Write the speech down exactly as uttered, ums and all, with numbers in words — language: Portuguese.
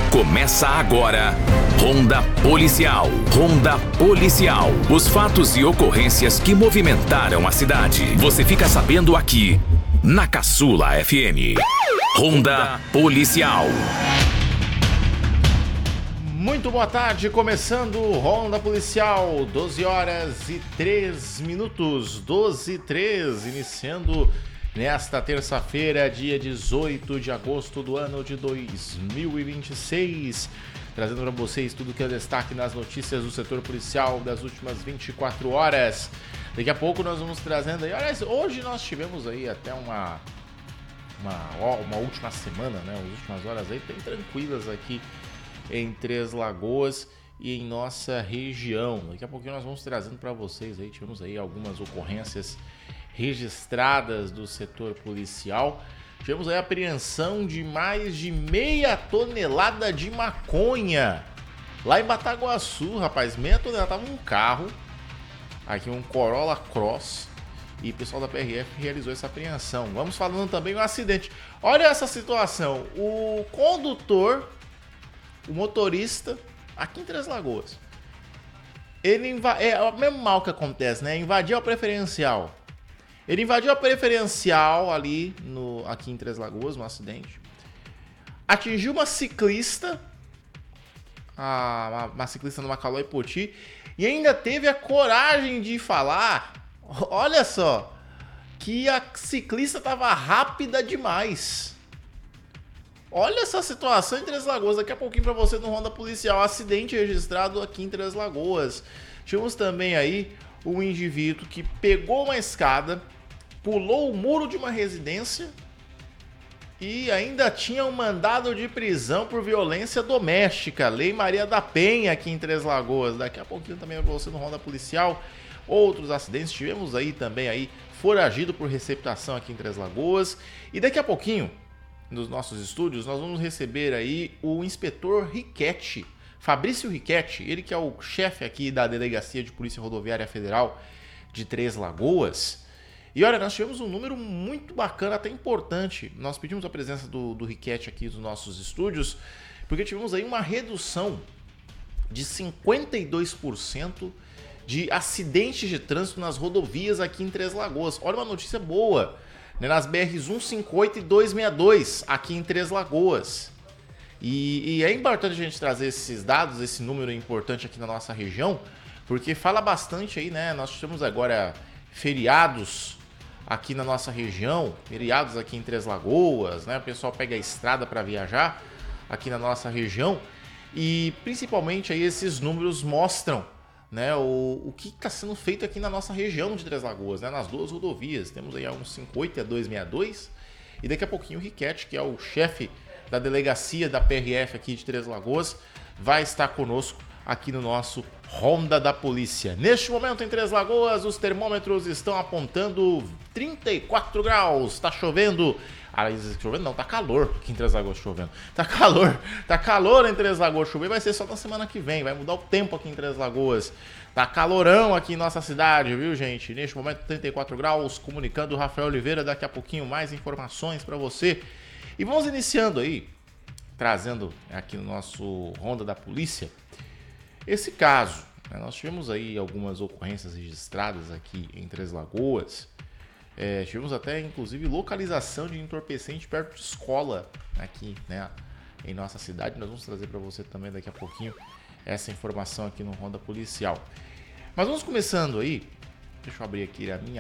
Começa agora, Ronda Policial. Ronda Policial. Os fatos e ocorrências que movimentaram a cidade. Você fica sabendo aqui, na Caçula F M. Ronda Policial. Muito boa tarde, começando o Ronda Policial, doze horas e três minutos, doze e três, iniciando nesta terça-feira, dia dezoito de agosto do ano de dois mil e vinte e seis, trazendo para vocês tudo que é destaque nas notícias do setor policial das últimas vinte e quatro horas. Daqui a pouco nós vamos trazendo aí, olha, hoje nós tivemos aí até uma, uma, uma última semana, né, as últimas horas aí bem tranquilas aqui em Três Lagoas e em nossa região. Daqui a pouquinho nós vamos trazendo para vocês aí, tivemos aí algumas ocorrências registradas do setor policial. Tivemos aí a apreensão de mais de meia tonelada de maconha lá em Bataguaçu, rapaz. Meia tonelada, tava um carro, aqui um Corolla Cross, e o pessoal da P R F realizou essa apreensão. Vamos falando também do acidente. Olha essa situação, o condutor, o motorista, aqui em Três Lagoas, ele inv... é o mesmo mal que acontece, né? Invadiu a preferencial. Ele invadiu a preferencial ali no, aqui em Três Lagoas, no acidente. Atingiu uma ciclista, a, uma, uma ciclista no Macaló Poti, e ainda teve a coragem de falar, olha só, que a ciclista estava rápida demais. Olha essa situação em Três Lagoas, daqui a pouquinho para você no Ronda Policial, acidente registrado aqui em Três Lagoas. Tivemos também aí um indivíduo que pegou uma escada, pulou o muro de uma residência e ainda tinha um mandado de prisão por violência doméstica, Lei Maria da Penha aqui em Três Lagoas. Daqui a pouquinho também para você no Ronda Policial. Outros acidentes, tivemos aí também aí foragido por receptação aqui em Três Lagoas. E daqui a pouquinho, nos nossos estúdios, nós vamos receber aí o inspetor Riquetti, Fabrício Riquetti, ele que é o chefe aqui da Delegacia de Polícia Rodoviária Federal de Três Lagoas. E olha, nós tivemos um número muito bacana, até importante. Nós pedimos a presença do, do Riquetti aqui nos nossos estúdios, porque tivemos aí uma redução de cinquenta e dois por cento de acidentes de trânsito nas rodovias aqui em Três Lagoas. Olha uma notícia boa, né? Nas B Rs cento e cinquenta e oito e duzentos e sessenta e dois aqui em Três Lagoas. E, e é importante a gente trazer esses dados, esse número importante aqui na nossa região, porque fala bastante aí, né? Nós temos agora feriados aqui na nossa região, feriados aqui em Três Lagoas, né? O pessoal pega a estrada para viajar aqui na nossa região e principalmente aí esses números mostram, né, o, o que está sendo feito aqui na nossa região de Três Lagoas, né? Nas duas rodovias. Temos aí a cento e cinquenta e oito e a duzentos e sessenta e dois e daqui a pouquinho o Riquetti, que é o chefe da delegacia da P R F aqui de Três Lagoas, vai estar conosco aqui no nosso Ronda da Polícia. Neste momento em Três Lagoas, os termômetros estão apontando trinta e quatro graus, tá chovendo. Ah, chovendo não, tá calor aqui em Três Lagoas, chovendo. Tá calor, tá calor em Três Lagoas, chover vai ser só na semana que vem, vai mudar o tempo aqui em Três Lagoas. Tá calorão aqui em nossa cidade, viu, gente? Neste momento trinta e quatro graus, comunicando o Rafael Oliveira, daqui a pouquinho mais informações para você. E vamos iniciando aí, trazendo aqui no nosso Ronda da Polícia, esse caso, né? Nós tivemos aí algumas ocorrências registradas aqui em Três Lagoas, é, tivemos até inclusive localização de entorpecente perto de escola aqui, né, em nossa cidade. Nós vamos trazer para você também daqui a pouquinho essa informação aqui no Ronda Policial. Mas vamos começando aí, deixa eu abrir aqui a minha